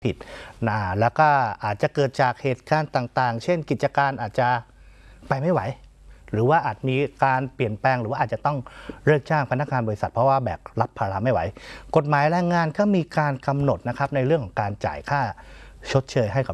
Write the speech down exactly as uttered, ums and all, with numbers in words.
ผิดนะแล้วก็อาจจะเกิดจากเหตุการณ์ต่างๆเช่นกิจการอาจจะไปไม่ไหวหรือว่าอาจมีการเปลี่ยนแปลงหรือว่าอาจจะต้องเลิกจ้างพนักงานบริษัทเพราะว่าแบกรับภาระไม่ไหวกฎหมายแรงงานก็มีการกำหนดนะครับในเรื่องของการจ่ายค่าชดเชยให้กับ